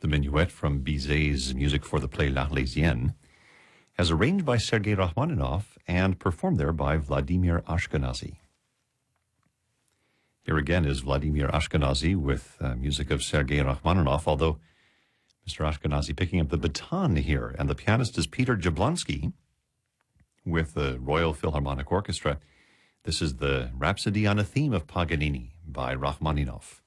the minuet from Bizet's music for the play L'Arlésienne, as arranged by Sergei Rachmaninoff and performed there by Vladimir Ashkenazy. Here again is Vladimir Ashkenazy with music of Sergei Rachmaninoff, although Mr. Ashkenazy picking up the baton here, and the pianist is Peter Jablonski with the Royal Philharmonic Orchestra. This is the Rhapsody on a Theme of Paganini by Rachmaninoff.